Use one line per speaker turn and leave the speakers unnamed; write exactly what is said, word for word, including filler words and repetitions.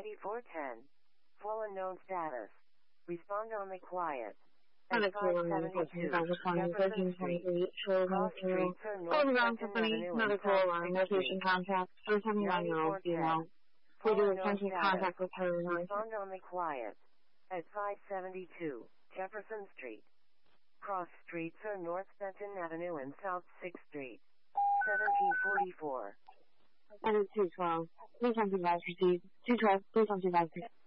ninety-four ten. Full unknown status. Respond only quiet.
At
At
five
five
seventy-two,
seventy-two,
thirteen
Street.
twenty-three, Shirley
Cross
Avenue.
streets are North
Overground
Benton
Company,
Avenue and
medical
South
alarm,
sixth
location
Street.
contact, for a seventy-nine-year-old female.
Full
Please
unknown
attention
status.
contact with her.
Respond only quiet. At five seventy-two, Jefferson Street. Cross streets are North Benton Avenue and South sixth Street. seventeen forty-four.
And it's two twelve. Please don't advise received. two twelve, please don't advise received.